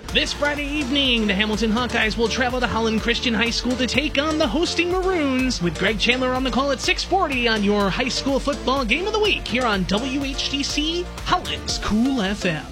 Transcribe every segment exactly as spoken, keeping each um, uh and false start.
This Friday evening, the Hamilton Hawkeyes will travel to Holland Christian High School to take on the hosting Maroons, with Greg Chandler on the call at six forty on your high school football game of the week here on W H T C, Holland's Cool F M.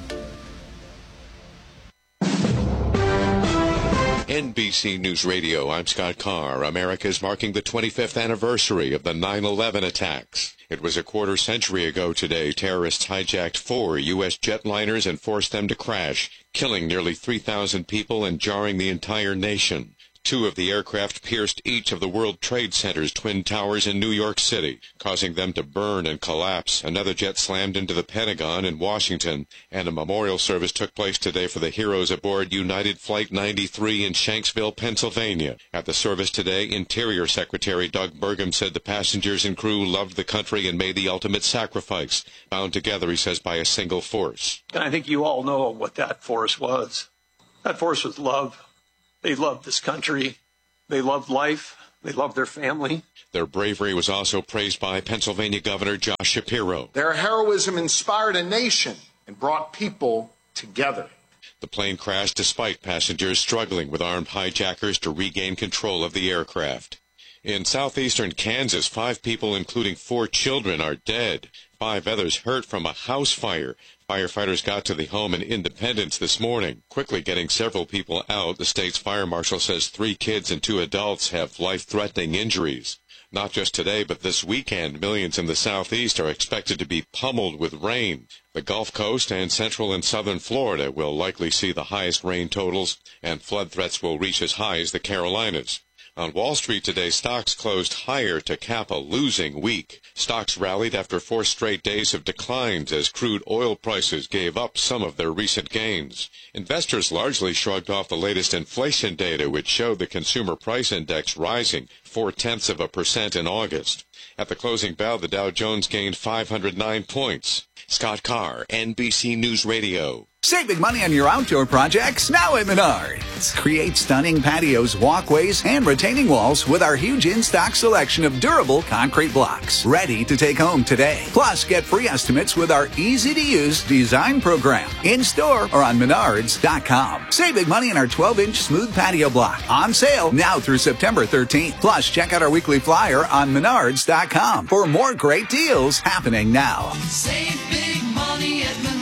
N B C News Radio, I'm Scott Carr. America is marking the twenty-fifth anniversary of the nine eleven attacks. It was a quarter century ago today terrorists hijacked four U S jetliners and forced them to crash, killing nearly three thousand people and jarring the entire nation. Two of the aircraft pierced each of the World Trade Center's twin towers in New York City, causing them to burn and collapse. Another jet slammed into the Pentagon in Washington, and a memorial service took place today for the heroes aboard United Flight ninety-three in Shanksville, Pennsylvania. At the service today, Interior Secretary Doug Burgum said the passengers and crew loved the country and made the ultimate sacrifice, bound together, he says, by a single force. And I think you all know what that force was. That force was love. They loved this country. They loved life. They loved their family. Their bravery was also praised by Pennsylvania Governor Josh Shapiro. Their heroism inspired a nation and brought people together. The plane crashed despite passengers struggling with armed hijackers to regain control of the aircraft. In southeastern Kansas, five people, including four children, are dead. Five others hurt from a house fire. Firefighters got to the home in Independence this morning, quickly getting several people out. The state's fire marshal says three kids and two adults have life-threatening injuries. Not just today, but this weekend, millions in the southeast are expected to be pummeled with rain. The Gulf Coast and central and southern Florida will likely see the highest rain totals, and flood threats will reach as high as the Carolinas. On Wall Street today, stocks closed higher to cap a losing week. Stocks rallied after four straight days of declines as crude oil prices gave up some of their recent gains. Investors largely shrugged off the latest inflation data, which showed the consumer price index rising four-tenths of a percent in August. At the closing bell, the Dow Jones gained five hundred nine points. Scott Carr, N B C News Radio. Save big money on your outdoor projects now at Menards. Create stunning patios, walkways, and retaining walls with our huge in-stock selection of durable concrete blocks. Ready to take home today. Plus, get free estimates with our easy-to-use design program. In-store or on Menards dot com. Save big money on our twelve-inch smooth patio block. On sale now through September thirteenth. Plus, check out our weekly flyer on Menards dot com for more great deals happening now. Save big money at Menards.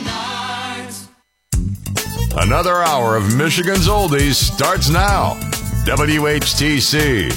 Another hour of Michigan's Oldies starts now. W H T C.